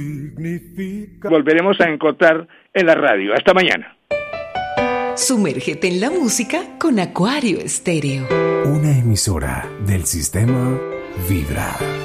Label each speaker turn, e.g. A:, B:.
A: Volveremos a encontrar en la radio. Hasta mañana.
B: Sumérgete en la música con Acuario Estéreo.
C: Una emisora del sistema Vibra.